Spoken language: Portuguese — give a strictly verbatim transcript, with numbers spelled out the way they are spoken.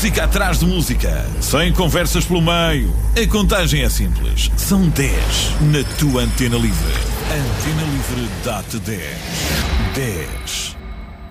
música atrás de música, sem conversas pelo meio. A contagem é simples. São dez na tua Antena Livre. Antena Livre dá-te dez. dez.